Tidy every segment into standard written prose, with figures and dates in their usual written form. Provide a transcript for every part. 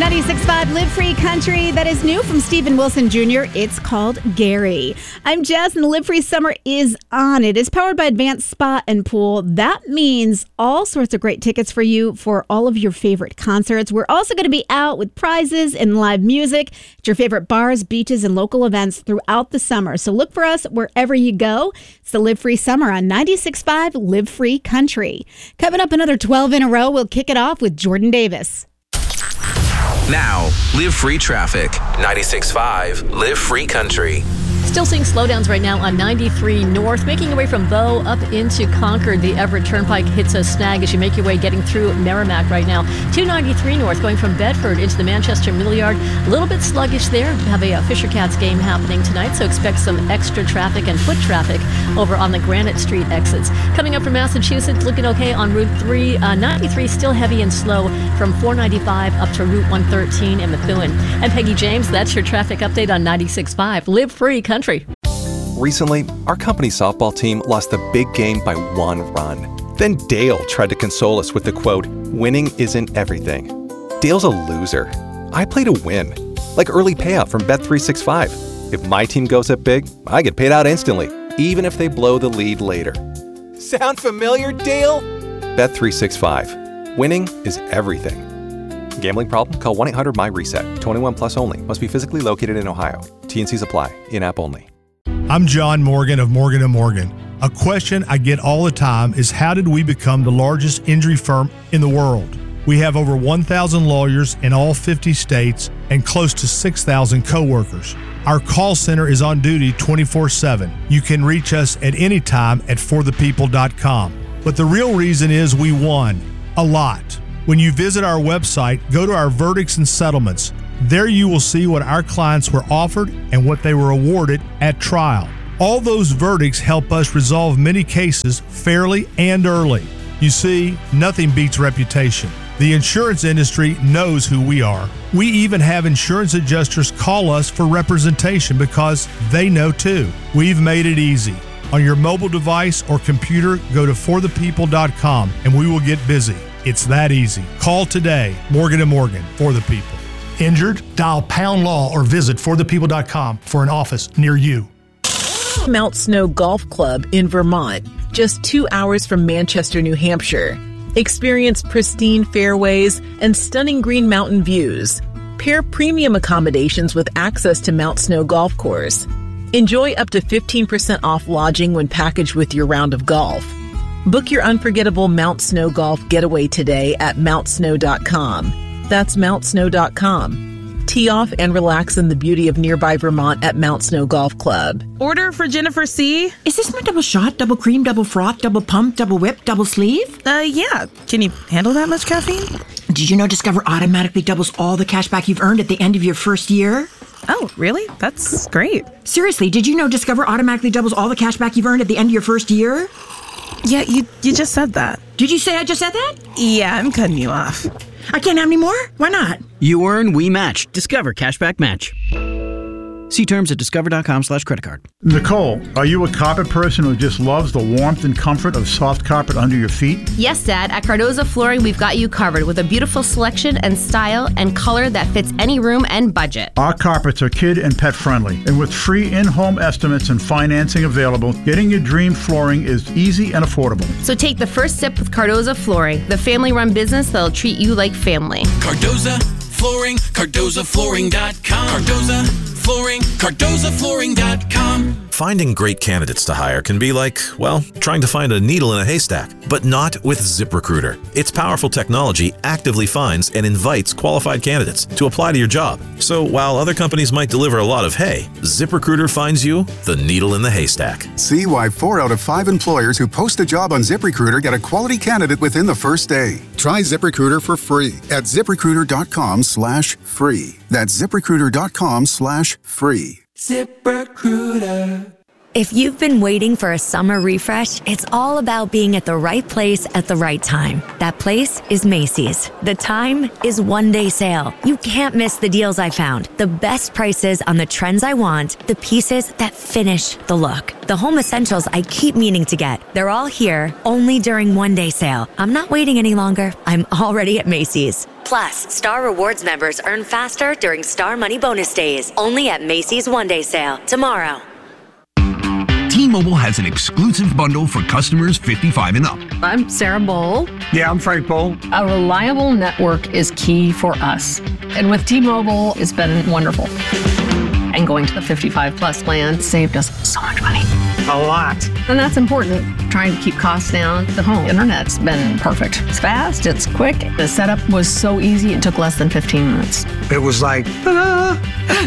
96.5 Live Free Country. That is new from Stephen Wilson Jr. It's called Gary. I'm Jess, and the Live Free Summer is on. It is powered by Advanced Spa and Pool. That means all sorts of great tickets for you for all of your favorite concerts. We're also going to be out with prizes and live music at your favorite bars, beaches, and local events throughout the summer. So look for us wherever you go. It's the Live Free Summer on 96.5 Live Free Country. Coming up another 12 in a row, we'll kick it off with Jordan Davis. Now, Live Free Traffic. 96.5 Live Free Country. Still seeing slowdowns right now on 93 North, making your way from Bow up into Concord. The Everett Turnpike hits a snag as you make your way getting through Merrimack right now. 293 North going from Bedford into the Manchester Mill Yard. A little bit sluggish there. We have a Fisher Cats game happening tonight, so expect some extra traffic and foot traffic over on the Granite Street exits. Coming up from Massachusetts, looking okay on Route 3. 93 still heavy and slow from 495 up to Route 113 in Methuen. And Peggy James, that's your traffic update on 96.5 Live Free Country. Recently, our company softball team lost the big game by 1 run. Then Dale tried to console us with the quote, "Winning isn't everything." Dale's a loser. I play to win, like early payout from Bet365. If my team goes up big, I get paid out instantly, even if they blow the lead later. Sound familiar, Dale? Bet365. Winning is everything. Gambling problem? Call 1-800-MY-RESET. 21 plus only. Must be physically located in Ohio. T&Cs apply. In-app only. I'm John Morgan of Morgan & Morgan. A question I get all the time is, how did we become the largest injury firm in the world? We have over 1,000 lawyers in all 50 states and close to 6,000 coworkers. Our call center is on duty 24/7. You can reach us at any time at forthepeople.com. But the real reason is we won. A lot. When you visit our website, go to our verdicts and settlements. There you will see what our clients were offered and what they were awarded at trial. All those verdicts help us resolve many cases fairly and early. You see, nothing beats reputation. The insurance industry knows who we are. We even have insurance adjusters call us for representation because they know too. We've made it easy. On your mobile device or computer, go to forthepeople.com and we will get busy. It's that easy. Call today. Morgan & Morgan, for the people. Injured? Dial pound law or visit forthepeople.com for an office near you. Mount Snow Golf Club in Vermont, just 2 hours from Manchester, New Hampshire. Experience pristine fairways and stunning green mountain views. Pair premium accommodations with access to Mount Snow Golf Course. Enjoy up to 15% off lodging when packaged with your round of golf. Book your unforgettable Mount Snow Golf getaway today at mountsnow.com. That's mountsnow.com. Tee off and relax in the beauty of nearby Vermont at Mount Snow Golf Club. Order for Jennifer C. Is this my double shot, double cream, double froth, double pump, double whip, double sleeve? Yeah. Can you handle that much caffeine? Did you know Discover automatically doubles all the cash back you've earned at the end of your first year? Oh, really? That's great. Seriously, did you know Discover automatically doubles all the cash back you've earned at the end of your first year? Yeah, you just said that. Did you say I just said that? Yeah, I'm cutting you off. I can't have any more? Why not? You earn, we match. Discover Cashback Match. See terms at discover.com/creditcard. Nicole, are you a carpet person who just loves the warmth and comfort of soft carpet under your feet? Yes, Dad. At Cardoza Flooring, we've got you covered with a beautiful selection and style and color that fits any room and budget. Our carpets are kid and pet friendly, and with free in-home estimates and financing available, getting your dream flooring is easy and affordable. So take the first step with Cardoza Flooring, the family-run business that'll treat you like family. Cardoza Flooring, CardozaFlooring.com. Cardoza Flooring, CardozaFlooring.com. Finding great candidates to hire can be like, well, trying to find a needle in a haystack, but not with ZipRecruiter. Its powerful technology actively finds and invites qualified candidates to apply to your job. So while other companies might deliver a lot of hay, ZipRecruiter finds you the needle in the haystack. See why 4 out of 5 employers who post a job on ZipRecruiter get a quality candidate within the first day. Try ZipRecruiter for free at ZipRecruiter.com/free. That's ZipRecruiter.com/free. ZipRecruiter. If you've been waiting for a summer refresh, it's all about being at the right place at the right time. That place is Macy's. The time is one-day sale. You can't miss the deals I found, the best prices on the trends I want, the pieces that finish the look, the home essentials I keep meaning to get. They're all here, only during one-day sale. I'm not waiting any longer. I'm already at Macy's. Plus, Star Rewards members earn faster during Star Money Bonus Days. Only at Macy's One Day Sale tomorrow. T-Mobile has an exclusive bundle for customers 55 and up. I'm Sarah Bowl. Yeah, I'm Frank Bowl. A reliable network is key for us. And with T-Mobile, it's been wonderful. And going to the 55 plus plan saved us so much money. A lot. And that's important. Trying to keep costs down. The home internet's been perfect. It's fast, it's quick. The setup was so easy, it took less than 15 minutes. It was like, ta-da!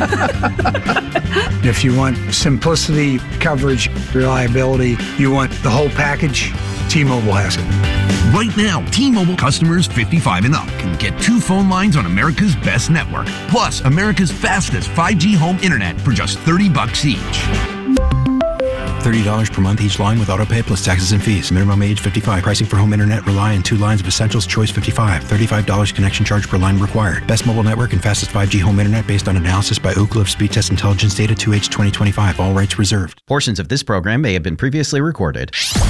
If you want simplicity, coverage, reliability, you want the whole package, T-Mobile has it. Right now, T-Mobile customers 55 and up can get 2 phone lines on America's best network, plus America's fastest 5G home internet for just $30 each. $30 per month each line with autopay plus taxes and fees. Minimum age 55. Pricing for home internet rely on 2 lines of Essentials Choice 55. $35 connection charge per line required. Best mobile network and fastest 5G home internet based on analysis by Ookla of Speed Test Intelligence data 2H 2025. All rights reserved. Portions of this program may have been previously recorded.